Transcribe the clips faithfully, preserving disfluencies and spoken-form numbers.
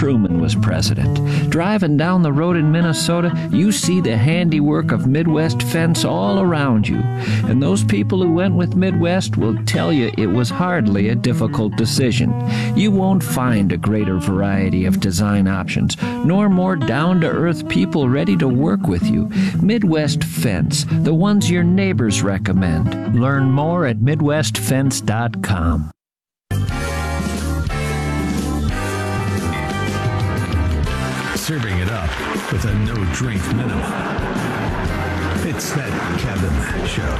Truman was president. Driving down the road in Minnesota, you see the handiwork of Midwest Fence all around you. And those people who went with Midwest will tell you it was hardly a difficult decision. You won't find a greater variety of design options, nor more down-to-earth people ready to work with you. Midwest Fence, the ones your neighbors recommend. Learn more at midwest fence dot com. Serving it up with a no-drink minimum. It's that Kevin Show.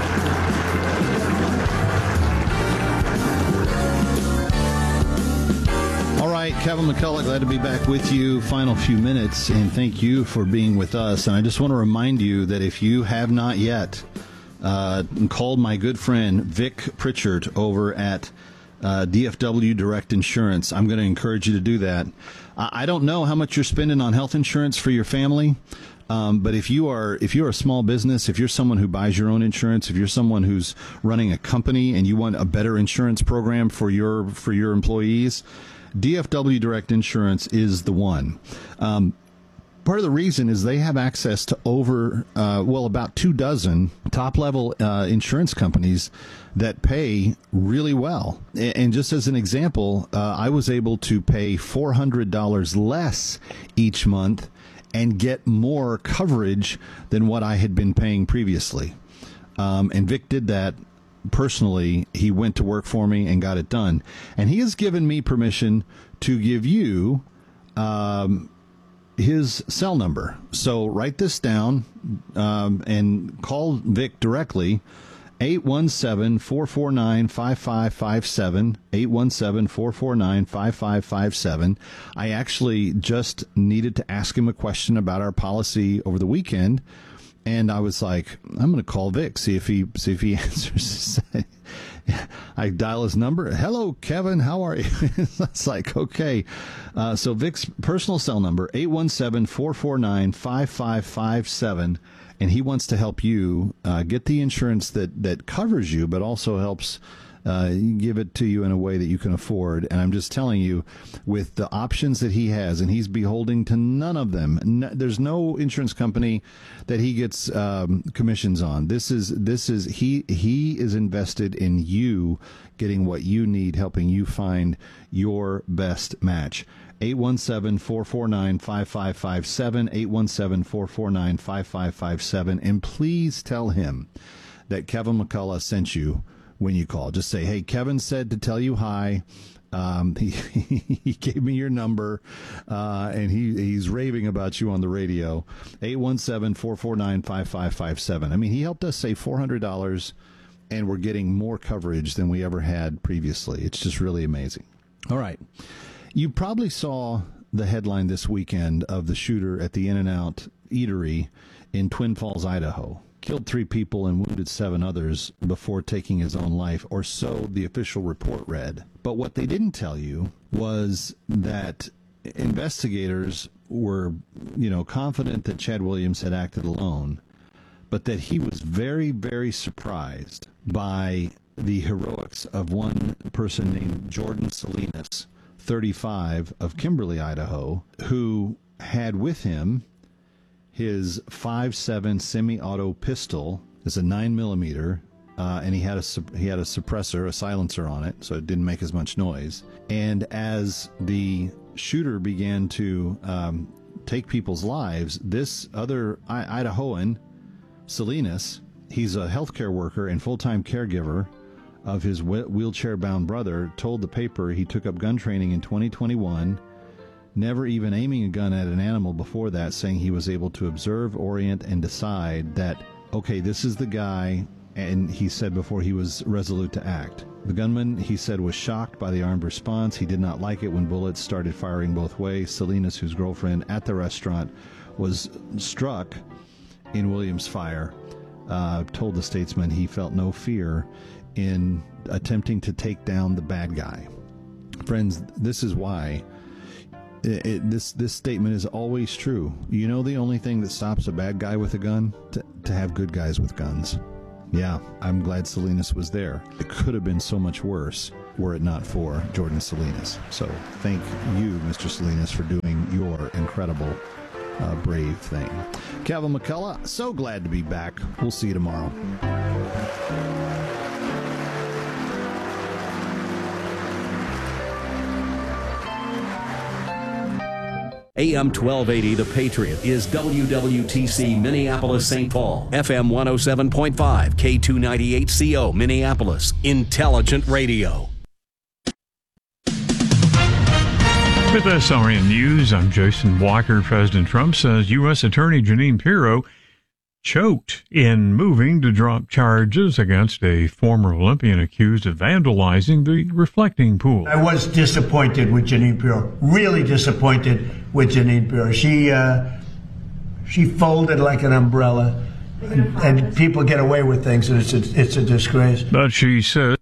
All right, Kevin McCullough, glad to be back with you. Final few minutes, and thank you for being with us. And I just want to remind you that if you have not yet uh, called my good friend Vic Pritchard over at uh, D F W Direct Insurance, I'm going to encourage you to do that. I don't know how much you're spending on health insurance for your family, um, but if you are if you're a small business, if you're someone who buys your own insurance, if you're someone who's running a company and you want a better insurance program for your for your employees, D F W Direct Insurance is the one. Um, part of the reason is they have access to over, uh, well, about two dozen top-level uh, insurance companies that pay really well. And just as an example, uh, I was able to pay four hundred dollars less each month and get more coverage than what I had been paying previously. Um, and Vic did that personally. He went to work for me and got it done. And he has given me permission to give you um, his cell number. So write this down um, and call Vic directly. eight one seven, four four nine, five five five seven, eight one seven, four four nine, five five five seven. I actually just needed to ask him a question about our policy over the weekend, and I was like, I'm going to call Vic, see if he see if he answers. I dial his number. Hello, Kevin. How are you? It's like, okay. Uh, so Vic's personal cell number, eight one seven, four four nine, five five five seven. And he wants to help you uh, get the insurance that, that covers you, but also helps uh, give it to you in a way that you can afford. And I'm just telling you, with the options that he has, and he's beholden to none of them. No, there's no insurance company that he gets um, commissions on. This is this is he he is invested in you getting what you need, helping you find your best match. eight one seven, four four nine, five five five seven, eight one seven, four four nine, five five five seven. And please tell him that Kevin McCullough sent you when you call. Just say, hey, Kevin said to tell you hi. Um, he, he gave me your number, uh, and he he's raving about you on the radio. eight one seven, four four nine, five five five seven. I mean, he helped us save four hundred dollars, and we're getting more coverage than we ever had previously. It's just really amazing. All right. You probably saw the headline this weekend of the shooter at the In-N-Out Eatery in Twin Falls, Idaho. Killed three people and wounded seven others before taking his own life, or so the official report read. But what they didn't tell you was that investigators were, you know, confident that Chad Williams had acted alone, but that he was very, very surprised by the heroics of one person named Jordan Salinas, thirty-five, of Kimberly, Idaho, who had with him his five seven semi-auto pistol. It's a nine millimeter, uh, and he had a he had a suppressor, a silencer on it, so it didn't make as much noise. And as the shooter began to um, take people's lives, this other I- Idahoan, Salinas, he's a healthcare worker and full-time caregiver of his wheelchair-bound brother, told the paper he took up gun training in twenty twenty-one, never even aiming a gun at an animal before that, saying he was able to observe, orient, and decide that, okay, this is the guy, and he said before he was resolute to act. The gunman, he said, was shocked by the armed response. He did not like it when bullets started firing both ways. Salinas, whose girlfriend at the restaurant was struck in Williams' fire, uh, told the Statesman he felt no fear in attempting to take down the bad guy. Friends, this is why it, it, this this statement is always true. You know the only thing that stops a bad guy with a gun? To, to have good guys with guns. Yeah, I'm glad Salinas was there. It could have been so much worse. were it not for Jordan Salinas. So thank you, Mister Salinas, for doing your incredible, uh, brave thing. Kevin McCullough, so glad to be back. We'll see you tomorrow. A M twelve eighty, The Patriot, is W W T C Minneapolis, Saint Paul. F M one oh seven point five, K two ninety-eight C O, Minneapolis. Intelligent radio. With S R N News, I'm Jason Walker. President Trump says U S Attorney Jeanine Pirro choked in moving to drop charges against a former Olympian accused of vandalizing the reflecting pool. I was disappointed with Jeanine Pirro, really disappointed with Jeanine Pirro. She, uh, she folded like an umbrella, and, and people get away with things, and it's a, it's a disgrace. But she says